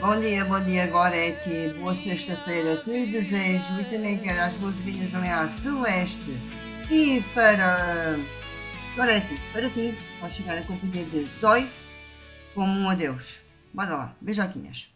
Bom dia, Gorete. Boa sexta-feira. Te desejo e também quero as boas-vindas também à Celeste. E para Gorete, para ti, pode chegar a companhia de Dói como um adeus. Bora lá, beijoquinhas.